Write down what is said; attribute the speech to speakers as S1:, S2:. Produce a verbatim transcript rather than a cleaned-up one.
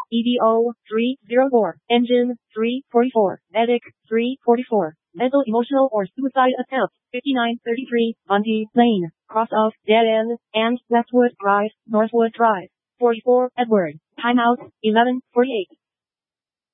S1: E D O, three oh four. Engine, three forty-four. Medic, three forty-four. Mental, emotional, or suicide attempt, fifty-nine thirty-three. Bunty Lane, cross of, dead end, and Westwood Drive, Northwood Drive. forty-four, Edward. Timeout, eleven forty-eight.